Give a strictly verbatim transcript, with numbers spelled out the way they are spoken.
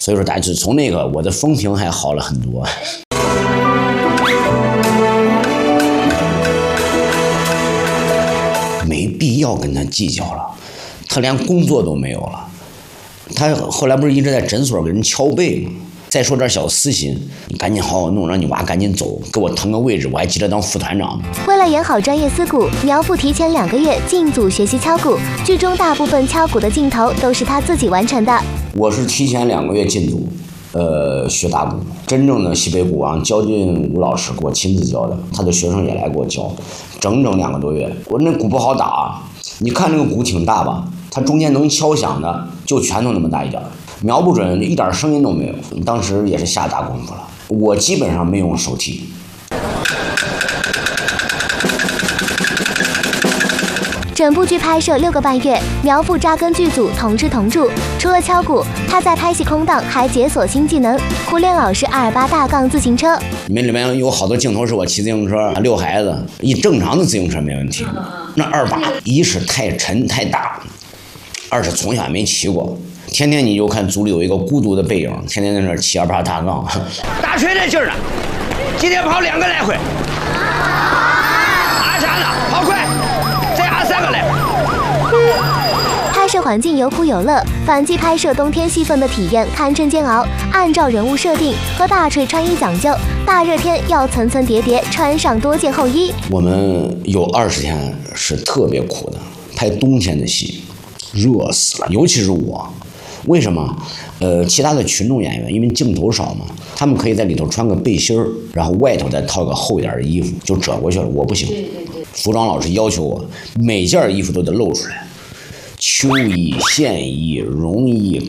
所以说，但是从那个我的风评还好了很多。没必要跟他计较了，他连工作都没有了。他后来不是一直在诊所给人敲背吗？再说点小私心，你赶紧好好弄，让你娃赶紧走，给我腾个位置，我还记得当副团长呢。 为了演好专业丝鼓，苗阜提前两个月进组学习敲鼓，剧中大部分敲鼓的镜头都是他自己完成的。 我是提前两个月进组，呃，学打鼓，真正的西北鼓王焦俊武老师给我亲自教的，他的学生也来给我教，整整两个多月。我那鼓不好打，你看那个鼓挺大吧，它中间能敲响的就拳头那么大一点，瞄不准，一点声音都没有。当时也是下大功夫了，我基本上没用手提。 整部剧拍摄六个半月，苗阜扎根剧组，同吃同住。除了敲鼓，他在拍戏空档还解锁新技能，苦练老师二二八大杠自行车。 里面里面有好多镜头是我骑自行车遛孩子，一正常的自行车没问题。那二八一是太沉太大，二是从小也没骑过，天天你就看组里有一个孤独的背影，天天在那骑二八大杠， 大锤那劲儿呢，今天跑两个来回，阿啥呢？跑快，再按三个来回。 拍摄环境有苦有乐，反季拍摄冬天戏份的体验堪称煎熬。按照人物设定和大锤穿衣讲究，大热天要层层叠叠穿上多件厚衣。 我们有二十天是特别苦的，拍冬天的戏，热死了，尤其是我。为什么？呃，其他的群众演员因为镜头少嘛，他们可以在里头穿个背心儿，然后外头再套个厚一点的衣服，就遮过去了。我不行，服装老师要求我每件衣服都得露出来，秋衣、线衣、绒衣、